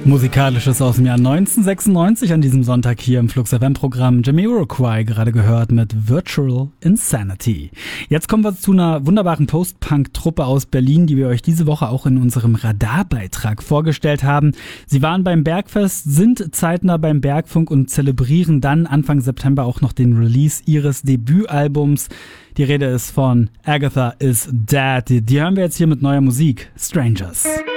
Musikalisches aus dem Jahr 1996 an diesem Sonntag hier im Flux FM-Programm. Jamiroquai gerade gehört mit Virtual Insanity. Jetzt kommen wir zu einer wunderbaren Post-Punk-Truppe aus Berlin, die wir euch diese Woche auch in unserem Radarbeitrag vorgestellt haben. Sie waren beim Bergfest, sind zeitnah beim Bergfunk und zelebrieren dann Anfang September auch noch den Release ihres Debütalbums. Die Rede ist von Agatha is Dead. Die hören wir jetzt hier mit neuer Musik. Strangers.